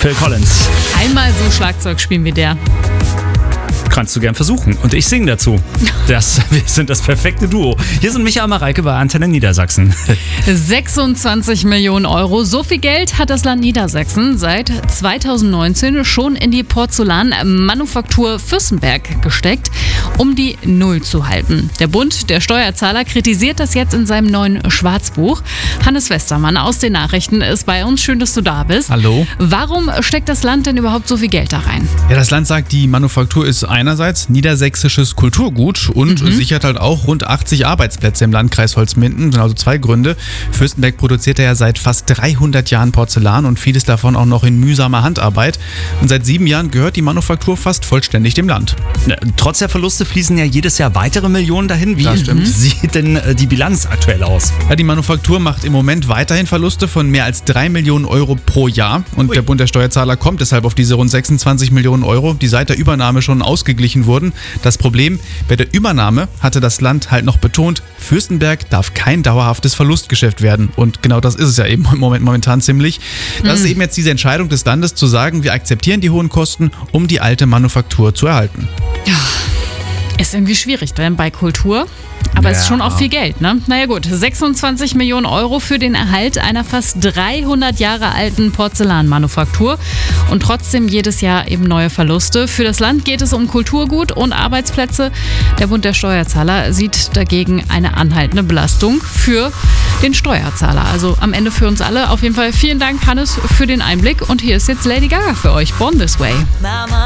Phil Collins. Einmal so Schlagzeug spielen wie der. Kannst du gern versuchen. Und ich singe dazu. Wir sind das perfekte Duo. Hier sind Micha und Mareike bei Antenne Niedersachsen. 26 Millionen Euro. So viel Geld hat das Land Niedersachsen seit 2019 schon in die Porzellanmanufaktur Fürstenberg gesteckt, um die Null zu halten. Der Bund der Steuerzahler kritisiert das jetzt in seinem neuen Schwarzbuch. Hannes Westermann aus den Nachrichten ist bei uns. Schön, dass du da bist. Hallo. Warum steckt das Land denn überhaupt so viel Geld da rein? Ja, das Land sagt, die Manufaktur ist einerseits niedersächsisches Kulturgut und sichert halt auch rund 80 Arbeitsplätze im Landkreis Holzminden. Das sind also zwei Gründe. Fürstenberg produziert ja seit fast 300 Jahren Porzellan und vieles davon auch noch in mühsamer Handarbeit. Und seit 7 Jahren gehört die Manufaktur fast vollständig dem Land. Trotz der Verluste fließen ja jedes Jahr weitere Millionen dahin. Wie Das stimmt. sieht denn die Bilanz aktuell aus? Ja, die Manufaktur macht im Moment weiterhin Verluste von mehr als 3 Millionen Euro pro Jahr. Und der Bund der Steuerzahler kommt deshalb auf diese rund 26 Millionen Euro, die seit der Übernahme schon ausgeglichen wurden. Das Problem, bei der Übernahme hatte das Land halt noch betont, Fürstenberg darf kein dauerhaftes Verlustgeschäft werden. Und genau das ist es ja eben momentan ziemlich. Das ist eben jetzt diese Entscheidung des Landes zu sagen, wir akzeptieren die hohen Kosten, um die alte Manufaktur zu erhalten. Ist irgendwie schwierig, denn bei Kultur. Aber es ist schon auch viel Geld, ne? Naja gut, 26 Millionen Euro für den Erhalt einer fast 300 Jahre alten Porzellanmanufaktur und trotzdem jedes Jahr eben neue Verluste. Für das Land geht es um Kulturgut und Arbeitsplätze. Der Bund der Steuerzahler sieht dagegen eine anhaltende Belastung für den Steuerzahler. Also am Ende für uns alle. Auf jeden Fall vielen Dank, Hannes, für den Einblick. Und hier ist jetzt Lady Gaga für euch. Born This Way.